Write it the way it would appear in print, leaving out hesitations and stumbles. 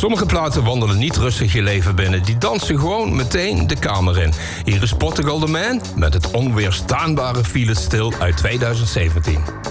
Sommige platen wandelen niet rustig je leven binnen. Die dansen gewoon meteen de kamer in. Hier is Portugal The Man met het onweerstaanbare Feel It Still uit 2017.